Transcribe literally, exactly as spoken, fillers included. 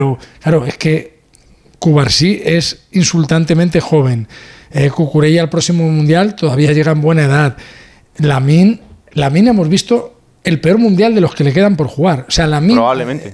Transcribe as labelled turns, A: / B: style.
A: claro, es que Cubarsí es insultantemente joven. Eh, Cucurella al próximo Mundial todavía llega en buena edad. Lamine, Lamine hemos visto el peor Mundial de los que le quedan por jugar. O sea, Lamine,
B: probablemente.